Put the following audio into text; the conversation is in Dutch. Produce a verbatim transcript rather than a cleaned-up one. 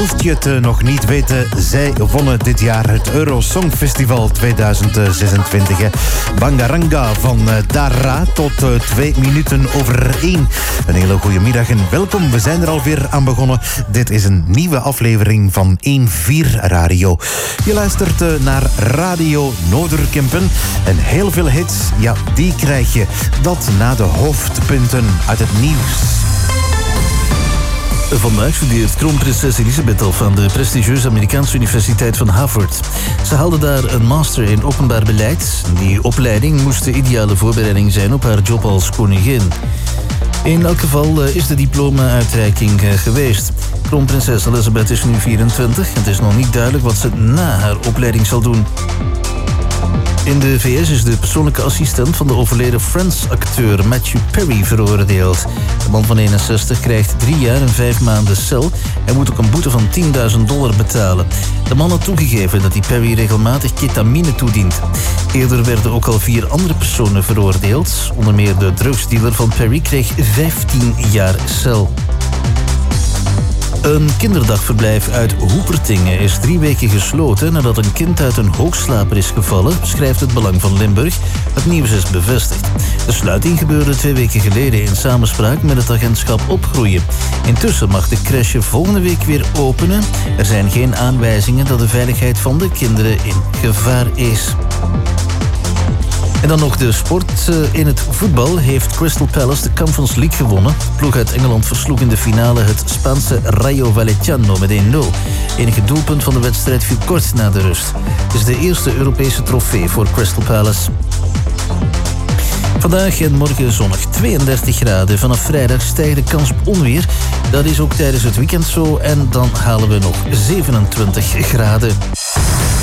Moest je het nog niet weten, zij wonnen dit jaar het Eurosong Festival tweeduizend zesentwintig. Bangaranga van Dara tot twee minuten over één. Een hele goede middag en welkom. We zijn er alweer aan begonnen. Dit is een nieuwe aflevering van één vier Radio. Je luistert naar Radio Noorderkempen. En heel veel hits, ja, die krijg je. Dat na de hoofdpunten uit het nieuws. Vandaag studeert kroonprinses Elisabeth af aan de prestigieuze Amerikaanse Universiteit van Harvard. Ze haalde daar een master in openbaar beleid. Die opleiding moest de ideale voorbereiding zijn op haar job als koningin. In elk geval is de diploma-uitreiking geweest. Kroonprinses Elisabeth is nu vierentwintig. Het is nog niet duidelijk wat ze na haar opleiding zal doen. In de V S is de persoonlijke assistent van de overleden Friends-acteur Matthew Perry veroordeeld. De man van eenenzestig krijgt drie jaar en vijf maanden cel. Hij moet ook een boete van tienduizend dollar betalen. De man had toegegeven dat hij Perry regelmatig ketamine toedient. Eerder werden ook al vier andere personen veroordeeld. Onder meer de drugsdealer van Perry kreeg vijftien jaar cel. Een kinderdagverblijf uit Hoepertingen is drie weken gesloten nadat een kind uit een hoogslaper is gevallen, schrijft het Belang van Limburg. Het nieuws is bevestigd. De sluiting gebeurde twee weken geleden in samenspraak met het agentschap Opgroeien. Intussen mag de crèche volgende week weer openen. Er zijn geen aanwijzingen dat de veiligheid van de kinderen in gevaar is. En dan nog de sport. In het voetbal heeft Crystal Palace de Conference League gewonnen. De ploeg uit Engeland versloeg in de finale het Spaanse Rayo Vallecano met één nul. Enige doelpunt van de wedstrijd viel kort na de rust. Het is de eerste Europese trofee voor Crystal Palace. Vandaag en morgen zonnig, tweeëndertig graden. Vanaf vrijdag stijgt de kans op onweer. Dat is ook tijdens het weekend zo. En dan halen we nog zevenentwintig graden.